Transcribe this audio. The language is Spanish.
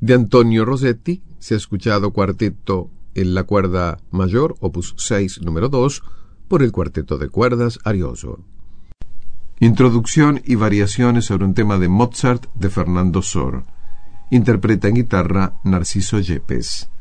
De Antonio Rossetti se ha escuchado Cuarteto en la cuerda mayor, opus 6, número 2, por el Cuarteto de Cuerdas Arioso. Introducción y variaciones sobre un tema de Mozart de Fernando Sor. Interpreta en guitarra Narciso Yepes.